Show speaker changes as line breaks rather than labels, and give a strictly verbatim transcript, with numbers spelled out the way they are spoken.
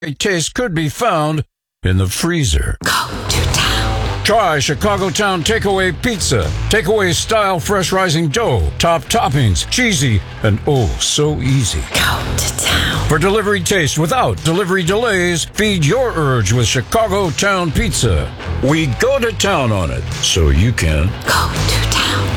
taste could be found in the freezer.
Go to town.
Try Chicago Town Takeaway Pizza. Takeaway style fresh rising dough, top toppings, cheesy, and oh so easy.
Go to town.
For delivery taste without delivery delays, feed your urge with Chicago Town Pizza. We go to town on it, so you can
Go to town.